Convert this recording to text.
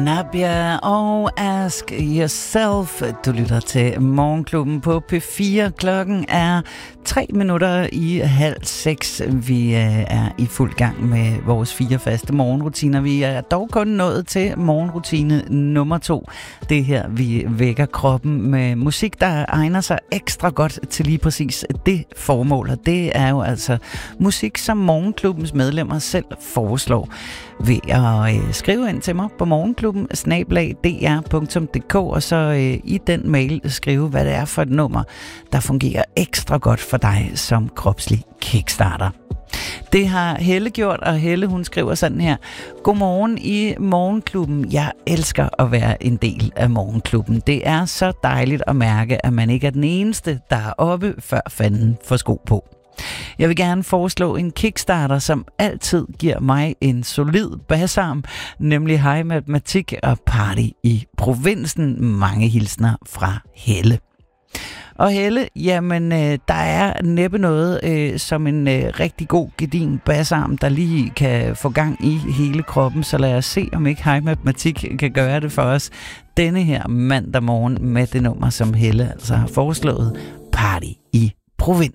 Nabia og Ask Yourself. Du lytter til Morgenklubben på P4. Klokken er 5:03. Vi er i fuld gang med vores 4 faste morgenrutiner. Vi er dog kun nået til morgenrutine nummer 2. Det her, vi vækker kroppen med musik, der egner sig ekstra godt til lige præcis det formål. Og det er jo altså musik, som Morgenklubbens medlemmer selv foreslår ved at skrive ind til mig på morgenklubben@dr.dk, og så i den mail skrive, hvad det er for et nummer, der fungerer ekstra godt for dig som kropslig kickstarter. Det har Helle gjort, og Helle, hun skriver sådan her: Godmorgen i Morgenklubben. Jeg elsker at være en del af Morgenklubben. Det er så dejligt at mærke, at man ikke er den eneste, der er oppe, før fanden får sko på. Jeg vil gerne foreslå en kickstarter, som altid giver mig en solid bassarm, nemlig High Matematik og Party i provinsen. Mange hilsner fra Helle. Og Helle, jamen, der er næppe noget som en rigtig god gedin bassarm, der lige kan få gang i hele kroppen. Så lad os se, om ikke High Matematik kan gøre det for os denne her mandag morgen med det nummer, som Helle altså har foreslået: Party i provinsen.